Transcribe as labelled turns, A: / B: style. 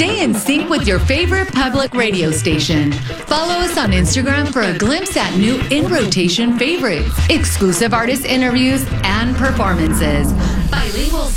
A: Stay in sync with your favorite public radio station. Follow us on Instagram for a glimpse at new in-rotation favorites, exclusive artist interviews, and performances. Bilingual